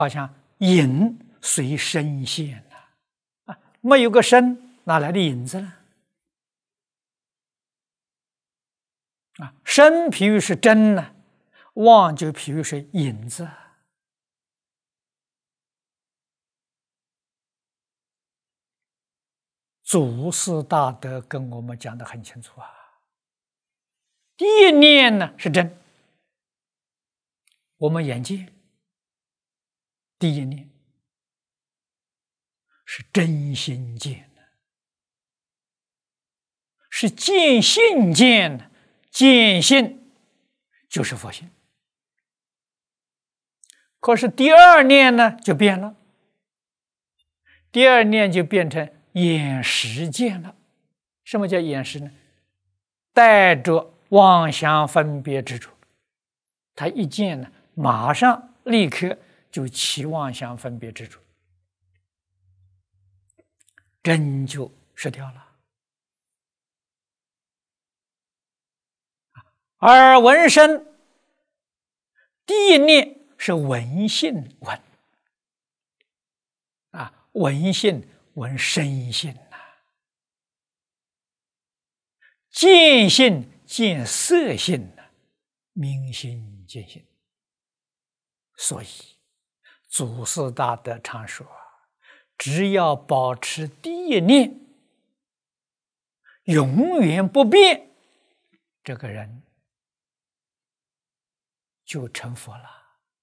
好像影随身现没有个身，哪来的影子呢？身譬喻是真呢，妄就譬喻是影子。祖师大德跟我们讲得很清楚第一念呢是真，我们眼见第一念是真心见是见性见见性就是佛性。可是第二念呢就变了，第二念就变成眼识见了。什么叫眼识呢？带着妄想分别执着，他一见呢，马上立刻就起妄想分别执着，真就失掉了。而闻声，第一念是闻性闻闻性闻声性见性见色性明心见性。所以祖师大德常说，只要保持第一念永远不变，这个人就成佛了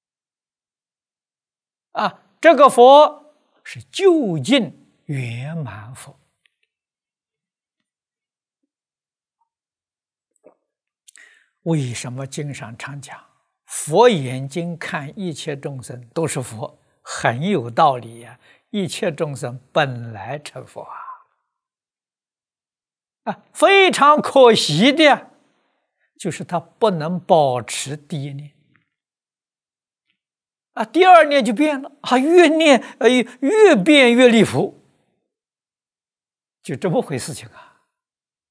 这个佛是究竟圆满佛。为什么经上常讲佛眼睛看一切众生都是佛？很有道理一切众生本来成佛非常可惜的就是他不能保持第一念第二念就变了越念越变越离谱，就这么回事情